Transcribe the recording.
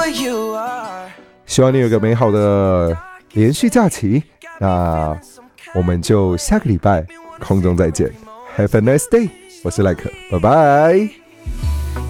希望你有个美好的连续假期，那我们就下个礼拜空中再见。Have a nice day， 我是赖可，拜拜。